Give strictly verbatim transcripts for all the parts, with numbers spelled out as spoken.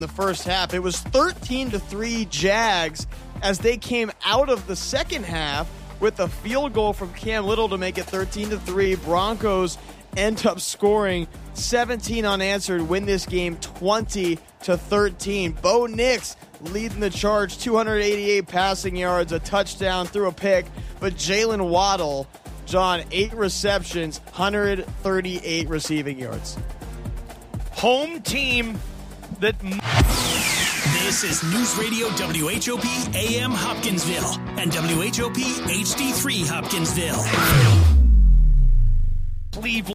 the first half. It was thirteen to three Jags as they came out of the second half with a field goal from Cam Little to make it thirteen to three. Broncos end up scoring seventeen unanswered, win this game twenty to thirteen. Bo Nix leading the charge, two hundred eighty-eight passing yards, a touchdown, threw a pick. But Jalen Waddle, John, eight receptions, one hundred thirty-eight receiving yards. Home team that... This is News Radio W H O P A M Hopkinsville and W H O P H D three Hopkinsville. Cleveland.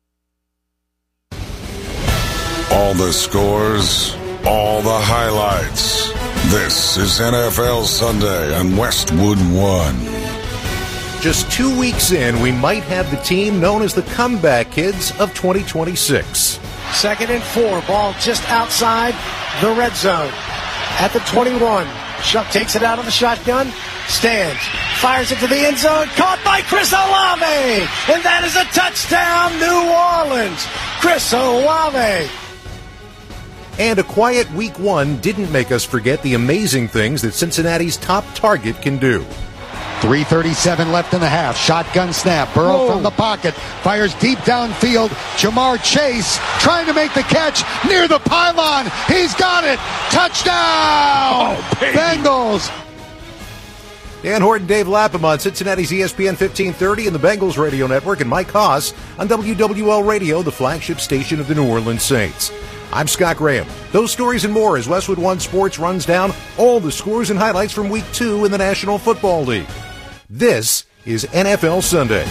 All the scores, all the highlights. This is N F L Sunday on Westwood One. Just two weeks in, we might have the team known as the Comeback Kids of twenty twenty-six. Second and four, ball just outside the red zone. At the twenty-one, Shuck takes it out of the shotgun, stands, fires it to the end zone, caught by Chris Olave, and that is a touchdown, New Orleans. Chris Olave. And a quiet week one didn't make us forget the amazing things that Cincinnati's top target can do. three thirty-seven left in the half. Shotgun snap. Burrow Whoa. From the pocket. Fires deep downfield. Jamar Chase trying to make the catch near the pylon. He's got it. Touchdown! Oh, Bengals. Dan Horton, Dave Lapham on Cincinnati's E S P N fifteen thirty and the Bengals Radio Network, and Mike Haas on W W L Radio, the flagship station of the New Orleans Saints. I'm Scott Graham. Those stories and more as Westwood One Sports runs down all the scores and highlights from Week two in the National Football League. This is N F L Sunday.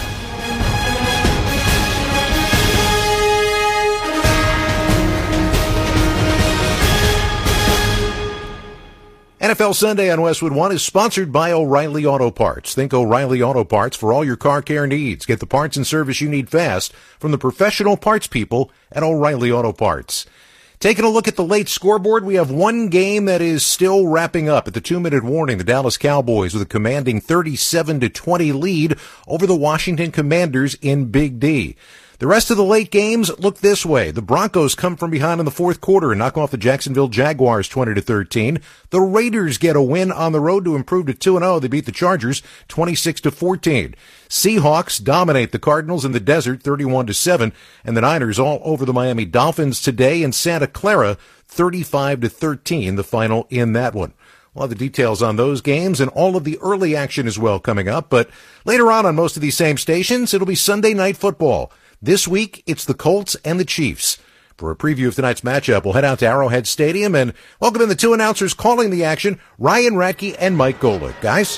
N F L Sunday on Westwood One is sponsored by O'Reilly Auto Parts. Think O'Reilly Auto Parts for all your car care needs. Get the parts and service you need fast from the professional parts people at O'Reilly Auto Parts. Taking a look at the late scoreboard, we have one game that is still wrapping up. At the two-minute warning, the Dallas Cowboys with a commanding thirty-seven to twenty lead over the Washington Commanders in Big D. The rest of the late games look this way. The Broncos come from behind in the fourth quarter and knock off the Jacksonville Jaguars twenty to thirteen. The Raiders get a win on the road to improve to two and oh. They beat the Chargers twenty-six to fourteen. Seahawks dominate the Cardinals in the desert thirty-one to seven, and the Niners all over the Miami Dolphins today in Santa Clara thirty-five to thirteen, the final in that one. We'll have the details on those games and all of the early action as well coming up, but later on on most of these same stations, it'll be Sunday Night Football. This week, it's the Colts and the Chiefs. For a preview of tonight's matchup, we'll head out to Arrowhead Stadium and welcome in the two announcers calling the action, Ryan Radke and Mike Golick. Guys?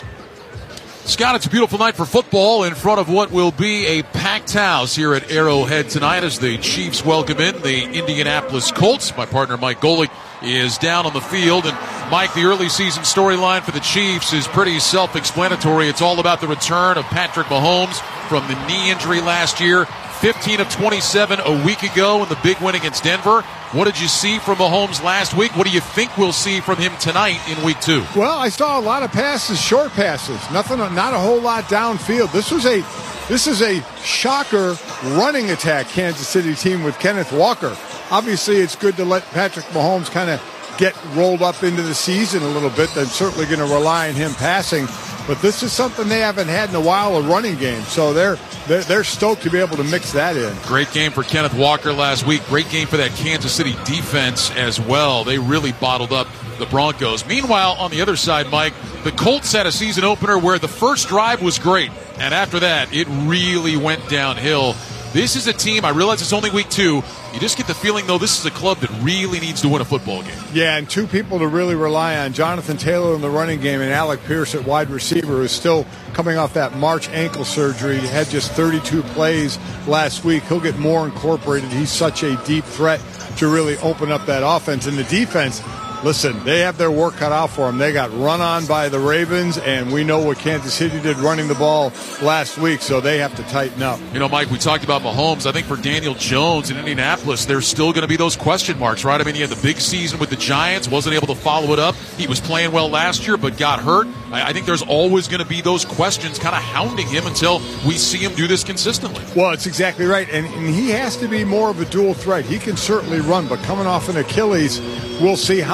Scott, it's a beautiful night for football in front of what will be a packed house here at Arrowhead tonight as the Chiefs welcome in the Indianapolis Colts. My partner, Mike Golick, is down on the field. And, Mike, the early season storyline for the Chiefs is pretty self-explanatory. It's all about the return of Patrick Mahomes from the knee injury last year. fifteen of twenty-seven a week ago in the big win against Denver. What did you see from Mahomes last week? What do you think we'll see from him tonight in week two? Well, I saw a lot of passes, short passes. Nothing, not a whole lot downfield. This was a, this is a shocker running attack Kansas City team with Kenneth Walker. Obviously, it's good to let Patrick Mahomes kind of get rolled up into the season a little bit. They're certainly going to rely on him passing. But this is something they haven't had in a while, a running game. So they're, they're they're stoked to be able to mix that in. Great game for Kenneth Walker last week. Great game for that Kansas City defense as well. They really bottled up the Broncos. Meanwhile, on the other side, Mike, the Colts had a season opener where the first drive was great. And after that, it really went downhill. This is a team, I realize it's only week two. You just get the feeling, though, this is a club that really needs to win a football game. Yeah, and two people to really rely on. Jonathan Taylor in the running game and Alec Pierce at wide receiver, who is still coming off that March ankle surgery. He had just thirty-two plays last week. He'll get more incorporated. He's such a deep threat to really open up that offense. And the defense, listen, they have their work cut out for them. They got run on by the Ravens, and we know what Kansas City did running the ball last week, so they have to tighten up. You know, Mike, we talked about Mahomes. I think for Daniel Jones in Indianapolis, there's still going to be those question marks, right? I mean, he had the big season with the Giants, wasn't able to follow it up. He was playing well last year, but got hurt. I, I think there's always going to be those questions kind of hounding him until we see him do this consistently. Well, it's exactly right, and, and he has to be more of a dual threat. He can certainly run, but coming off an Achilles, we'll see how